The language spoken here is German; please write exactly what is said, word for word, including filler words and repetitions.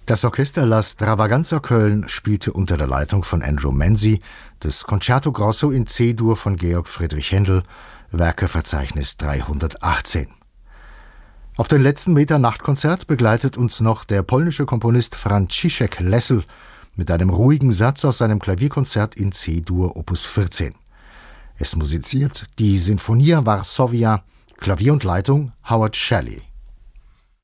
Das Orchester La Stravaganza Köln spielte unter der Leitung von Andrew Menzi das Concerto Grosso in C-Dur von Georg Friedrich Händel, Werkeverzeichnis dreihundertachtzehn. Auf den letzten Metern Nachtkonzert begleitet uns noch der polnische Komponist Franciszek Lessel mit einem ruhigen Satz aus seinem Klavierkonzert in C-Dur Opus vierzehn. Es musiziert die Sinfonia Varsovia, Klavier und Leitung Howard Shelley.